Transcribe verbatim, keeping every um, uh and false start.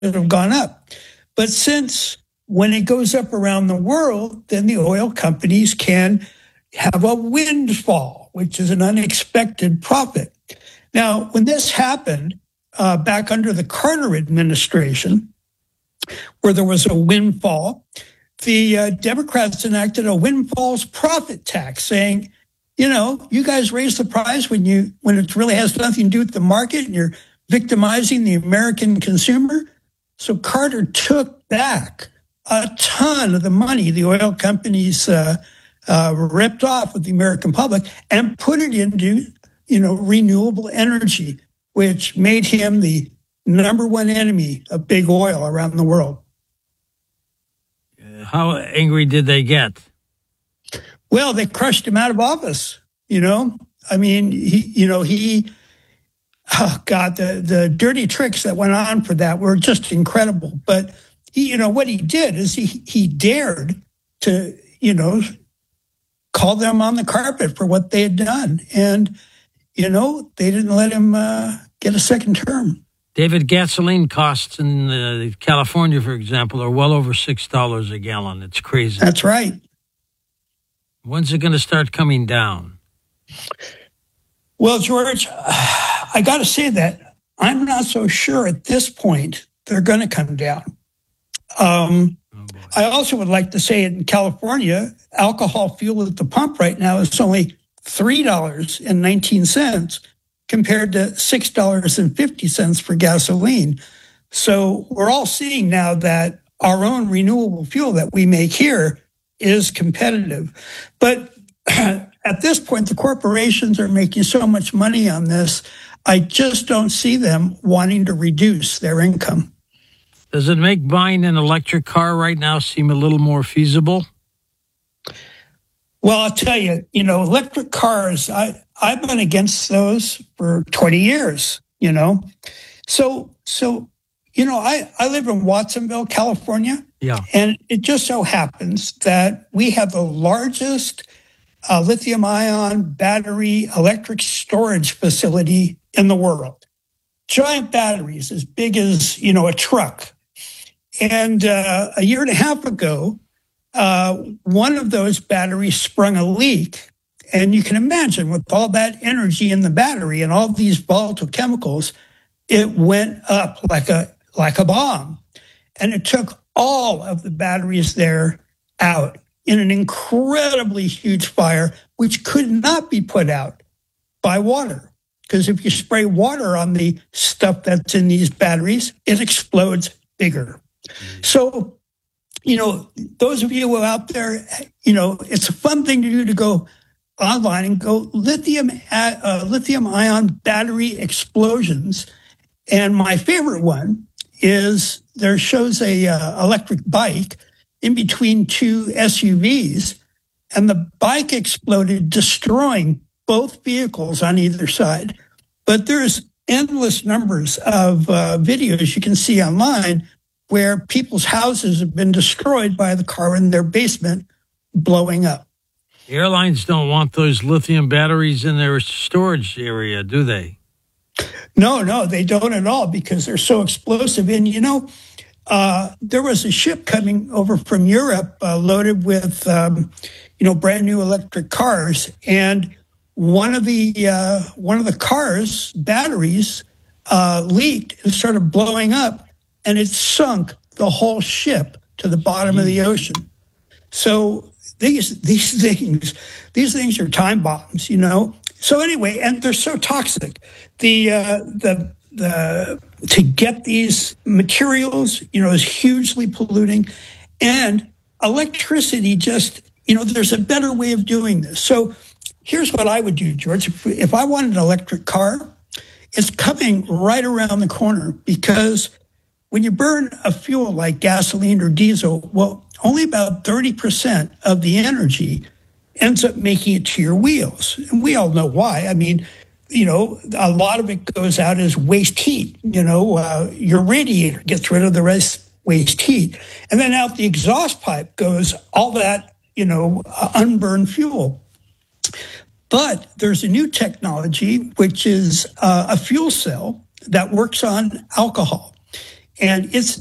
have gone up. But since when it goes up around the world, then the oil companies can have a windfall, which is an unexpected profit. Now, when this happened uh, back under the Carter administration, where there was a windfall, the uh, Democrats enacted a windfalls profit tax, saying, you know, you guys raise the price when you when it really has nothing to do with the market, and you're victimizing the American consumer. So Carter took back a ton of the money the oil companies uh, uh, ripped off with the American public and put it into, you know, renewable energy, which made him the number one enemy of big oil around the world. How angry did they get? Well, they crushed him out of office. You know, I mean, he, you know, he, oh God, the, the dirty tricks that went on for that were just incredible. But he, you know, what he did is he, he dared to, you know, call them on the carpet for what they had done. And, you know, they didn't let him uh, get a second term. David, gasoline costs in uh, California, for example, are well over six dollars a gallon. It's crazy. That's right. When's it going to start coming down? Well, George, I got to say that I'm not so sure at this point they're going to come down. Um, oh I also would like to say in California, alcohol fuel at the pump right now is only three dollars and nineteen cents compared to six dollars and fifty cents for gasoline. So we're all seeing now that our own renewable fuel that we make here is competitive. But at this point, the corporations are making so much money on this, I just don't see them wanting to reduce their income. Does it make buying an electric car right now seem a little more feasible? Well, I'll tell you, you know, electric cars, I, I've been against those for twenty years, you know. So, so you know, I, I live in Watsonville, California. Yeah. And it just so happens that we have the largest uh, lithium-ion battery electric storage facility in the world. Giant batteries as big as, you know, a truck. And uh, a year and a half ago, uh, one of those batteries sprung a leak. And you can imagine with all that energy in the battery and all these volatile chemicals, it went up like a like a bomb. And it took all of the batteries there out in an incredibly huge fire, which could not be put out by water. Because if you spray water on the stuff that's in these batteries, it explodes bigger. Mm-hmm. So, you know, those of you who are out there, you know, it's a fun thing to do to go online and go lithium uh, lithium ion battery explosions. And my favorite one is there shows a uh, electric bike in between two S U Vs, and the bike exploded, destroying both vehicles on either side. But there's endless numbers of uh, videos you can see online where people's houses have been destroyed by the car in their basement blowing up. Airlines don't want those lithium batteries in their storage area, do they? No, no, they don't at all because they're so explosive. And, you know, uh, there was a ship coming over from Europe uh, loaded with, um, you know, brand new electric cars. And one of the uh, one of the cars' batteries uh, leaked and started blowing up, and it sunk the whole ship to the bottom of the ocean. So these these things these things are time bombs, you know. So anyway, and they're so toxic. The uh, the the to get these materials, you know, is hugely polluting, and electricity just, you know, there's a better way of doing this. So here's what I would do, George. If, if I wanted an electric car, it's coming right around the corner, because when you burn a fuel like gasoline or diesel, well, only about thirty percent of the energy ends up making it to your wheels. And we all know why. I mean, you know, a lot of it goes out as waste heat. You know, uh, your radiator gets rid of the rest waste heat. And then out the exhaust pipe goes all that, you know, uh, unburned fuel. But there's a new technology, which is uh, a fuel cell that works on alcohol. and it's